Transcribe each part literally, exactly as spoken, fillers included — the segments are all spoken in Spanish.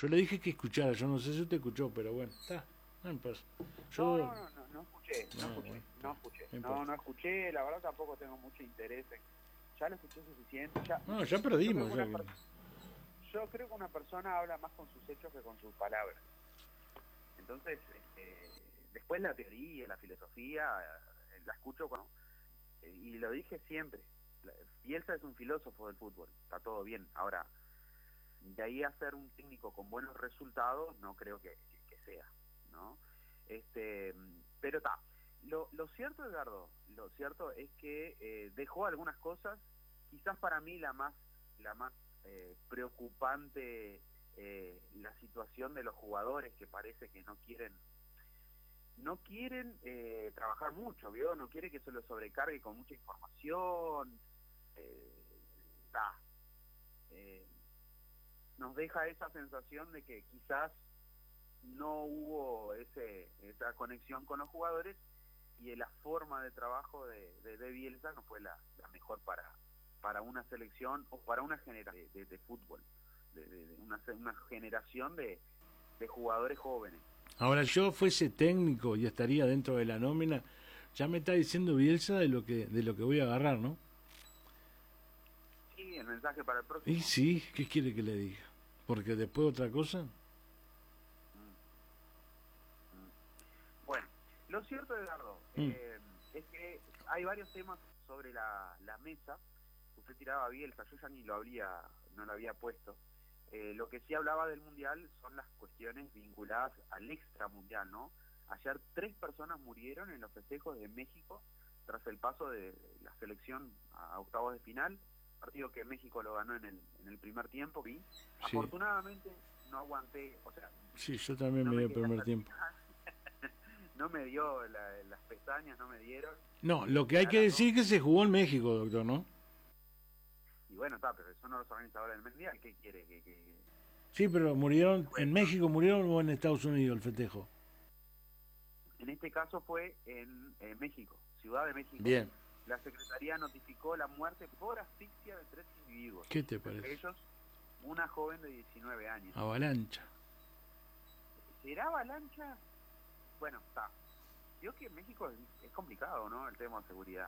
Yo le dije que escuchara, yo no sé si usted escuchó, pero bueno, está, no importa. No, Yo, no, no, no, no escuché, no, no, escuché, bueno, no está, escuché, no no, importa. no escuché, la verdad tampoco tengo mucho interés en, ya lo escuché suficiente, ya, No, ya yo creo perdimos, que ya. una, per- yo creo que una persona habla más con sus hechos que con sus palabras. Entonces, este, después la teoría, la filosofía, eh, la escucho cuando, eh, y lo dije siempre, la- Bielsa es un filósofo del fútbol, está todo bien. Ahora, de ahí a ser un técnico con buenos resultados, no creo que, que, que sea, ¿no? Este, pero está. Lo, lo cierto, Edgardo, lo cierto es que eh, dejó algunas cosas, quizás para mí la más, la más eh, preocupante, eh, la situación de los jugadores que parece que no quieren no quieren eh, trabajar mucho, ¿vio? No quiere que se los sobrecargue con mucha información, eh, ta, eh, nos deja esa sensación de que quizás no hubo ese esa conexión con los jugadores y la forma de trabajo de, de, de Bielsa no fue la, la mejor para para una selección o para una generación de, de, de fútbol, de, de, de una, una generación de, de jugadores jóvenes. Ahora, yo fuese técnico y estaría dentro de la nómina, ya me está diciendo Bielsa de lo que de lo que voy a agarrar, ¿no? Sí, el mensaje para el Y próximo. sí, ¿qué quiere que le diga? Porque después otra cosa. Mm, mm. Bueno, lo cierto, Edgardo, Mm, eh, es que hay varios temas sobre la, la mesa. Usted tiraba a Bielsa, yo ya ni lo había, no lo había puesto. Eh, lo que sí hablaba del Mundial son las cuestiones vinculadas al extramundial, ¿no? Ayer tres personas murieron en los festejos de México tras el paso de la selección a octavos de final, partido que México lo ganó en el, en el primer tiempo, vi. sí, Afortunadamente no aguanté, o sea, sí, yo también no me me dio el quedé primer hasta el tiempo. final, no me dio la, las pestañas, no me dieron, No, tuve que lo que hay quedar a que las dos. decir es que se jugó en México, doctor, ¿no? Y bueno, está, pero son los organizadores del Mundial, ¿qué quiere? Que, que, Sí, pero murieron, bueno, en México murieron o en Estados Unidos el festejo. en este caso fue en eh, México, Ciudad de México. Bien, La Secretaría notificó la muerte por asfixia de tres individuos, ¿qué te entre parece? ellos una joven de diecinueve años. Avalancha. ¿Será avalancha? Bueno, está. Vio que en México es, es complicado, ¿no? El tema de seguridad.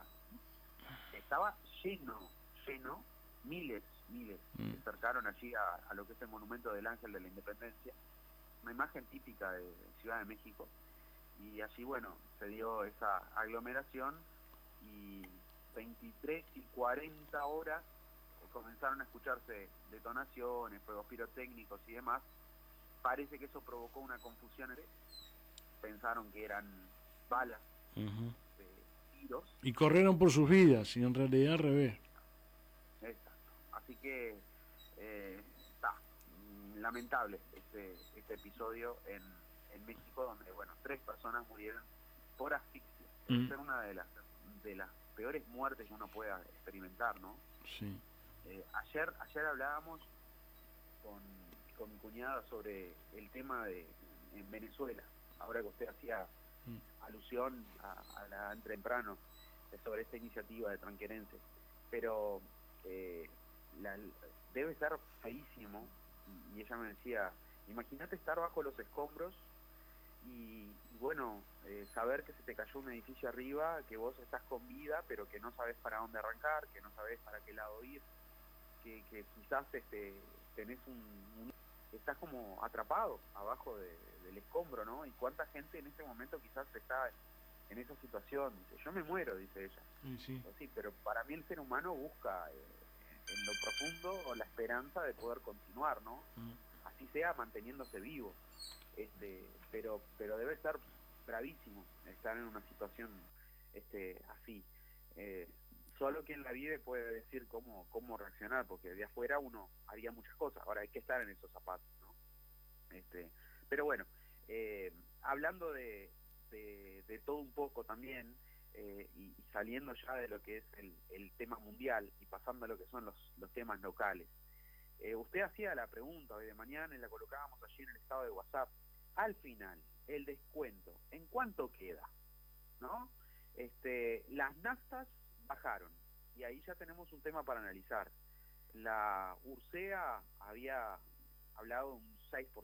Estaba lleno, lleno, miles, miles, Mm. se acercaron allí a, a lo que es el Monumento del Ángel de la Independencia, una imagen típica de Ciudad de México, y allí, bueno, se dio esa aglomeración y veintitrés y cuarenta horas eh, comenzaron a escucharse detonaciones, fuegos pirotécnicos y demás. Parece que eso provocó una confusión, pensaron que eran balas Ujú. de tiros. Y corrieron por sus vidas, y en realidad al revés. Exacto. Así que eh, está mm, lamentable este, este episodio en, en México, donde bueno, tres personas murieron por asfixia. Debe Mm, ser una de las de las peores muertes que uno pueda experimentar, ¿no? sí. Eh, ayer ayer hablábamos con, con mi cuñada sobre el tema de en Venezuela, ahora que usted hacía Mm. alusión a, a la temprano eh, sobre esta iniciativa de Tranquerense, pero eh, la, debe ser feísimo, y, y ella me decía, imagínate estar bajo los escombros y, y bueno, eh, saber que se te cayó un edificio arriba, que vos estás con vida, pero que no sabes para dónde arrancar, que no sabes para qué lado ir, que, que quizás este, tenés un, un estás como atrapado abajo de, del escombro, ¿no? Y cuánta gente en este momento quizás está en esa situación. Dice, yo me muero, dice ella. Sí, sí. Pues sí, pero para mí el ser humano busca eh, en lo profundo la esperanza de poder continuar, ¿no? Mm. Así sea manteniéndose vivo. Este, pero, pero debe ser bravísimo estar en una situación este, así. Eh, solo quien la vive puede decir cómo, cómo reaccionar, porque de afuera uno haría muchas cosas. Ahora hay que estar en esos zapatos, ¿no? Este, pero bueno, eh, hablando de, de, de todo un poco también, eh, y, y saliendo ya de lo que es el, el tema mundial y pasando a lo que son los, los temas locales, eh, usted hacía la pregunta hoy de mañana y la colocábamos allí en el estado de WhatsApp. Al final, el descuento, ¿en cuánto queda? ¿No? Este, las naftas bajaron y ahí ya tenemos un tema para analizar. La Ursea había hablado de un seis por